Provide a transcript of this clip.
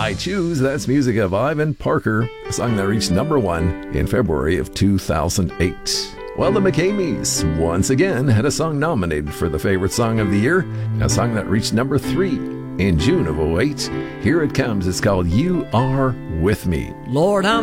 I Choose. That's music of Ivan Parker, a song that reached number 1 in February of 2008. Well, the McCameys once again had a song nominated for the Favorite Song of the Year, a song that reached number 3 in June of 2008. Here it comes. It's called You Are With Me. Lord, I'm